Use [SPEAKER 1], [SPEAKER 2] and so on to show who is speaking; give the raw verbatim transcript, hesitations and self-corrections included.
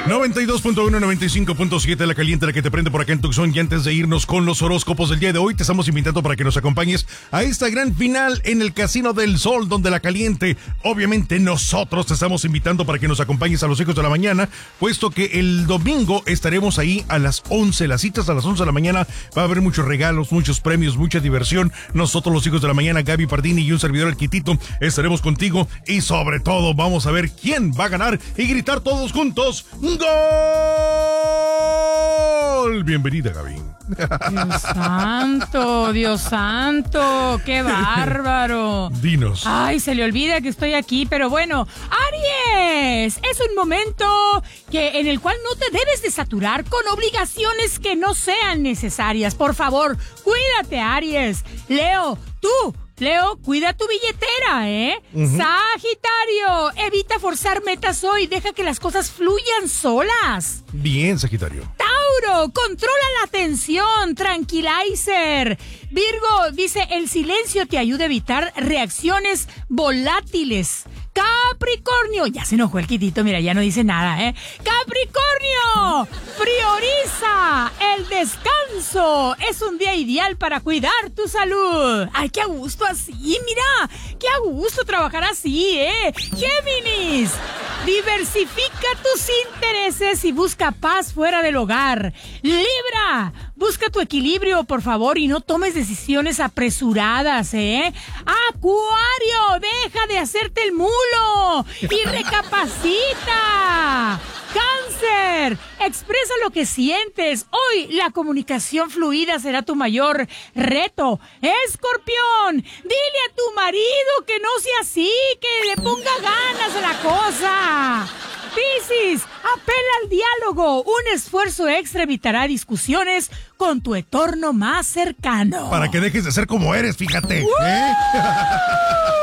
[SPEAKER 1] noventa y dos punto uno, noventa y cinco punto siete, la caliente, la que te prende por acá en Tucson. Y antes de irnos con los horóscopos del día de hoy, te estamos invitando para que nos acompañes a esta gran final en el Casino del Sol, donde la caliente, obviamente nosotros te estamos invitando para que nos acompañes a los hijos de la mañana, puesto que el domingo estaremos ahí a las once, las citas a las once de la mañana. Va a haber muchos regalos, muchos premios, mucha diversión. Nosotros los hijos de la mañana, Gaby Pardini y un servidor, el Quitito, estaremos contigo y sobre todo vamos a ver quién va a ganar y gritar todos juntos ¡Gol! Bienvenida, Gaby.
[SPEAKER 2] Dios santo, Dios santo, qué bárbaro.
[SPEAKER 1] Dinos.
[SPEAKER 2] Ay, se le olvida que estoy aquí, pero bueno, Aries, es un momento que en el cual no te debes de saturar con obligaciones que no sean necesarias. Por favor, cuídate, Aries. Leo, tú. Leo, cuida tu billetera, ¿eh? Uh-huh. Sagitario, evita forzar metas hoy, deja que las cosas fluyan solas.
[SPEAKER 1] Bien, Sagitario.
[SPEAKER 2] Tauro, controla la tensión, tranquilizer. Virgo, dice, el silencio te ayuda a evitar reacciones volátiles. Capricornio, ya se enojó el Quitito, mira, ya no dice nada, ¿eh? Capricornio, prioriza el descanso. Es un día ideal para cuidar tu salud. Ay, qué a gusto así, mira, qué a gusto trabajar así, ¿eh? Géminis, diversifica tus intereses y busca paz fuera del hogar. Libra, busca tu equilibrio, por favor, y no tomes decisiones apresuradas, ¿eh? Acuario, deja de hacerte el mulo y recapacita. Cáncer, expresa lo que sientes. Hoy la comunicación fluida será tu mayor reto. Escorpión, dile a tu marido que no sea así, que le ponga ganas a la cosa. Piscis, apela al diálogo. Un esfuerzo extra evitará discusiones con tu entorno más cercano.
[SPEAKER 1] Para que dejes de ser como eres, fíjate.
[SPEAKER 2] ¡Uh!
[SPEAKER 1] ¿eh?